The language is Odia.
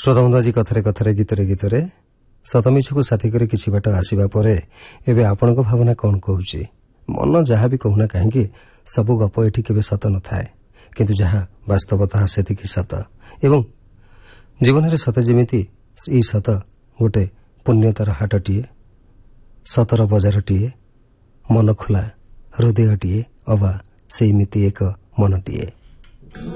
ଶ୍ରୋତାବନ୍ଧୁ ଆଜି କଥାରେ କଥାରେ ଗୀତରେ ଗୀତରେ ସତମିଛକୁ ସାଥୀ କରି କିଛି ବାଟ ଆସିବା ପରେ ଏବେ ଆପଣଙ୍କ ଭାବନା କ'ଣ କହୁଛି? ମନ ଯାହା ବି କହୁନା କାହିଁକି ସବୁ ଗପ ଏଠି କେବେ ସତ ନଥାଏ, କିନ୍ତୁ ଯାହା ବାସ୍ତବତା ସେତିକି ସତ। ଏବଂ ଜୀବନରେ ସତ ଯେମିତି ଏଇ ସତ ଗୋଟେ ପୁଣ୍ୟତାର ହାଟଟିଏ, ସତର ବଜାରଟିଏ, ମନ ଖୋଲା ହୃଦୟଟିଏ ଅବା ସେଇମିତି ଏକ ମନଟିଏ।